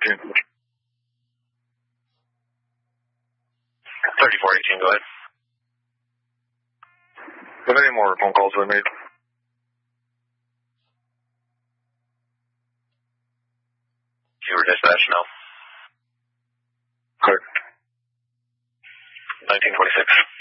3418, go ahead. How many more phone calls were made? You were dispatched, no. Correct. 1926.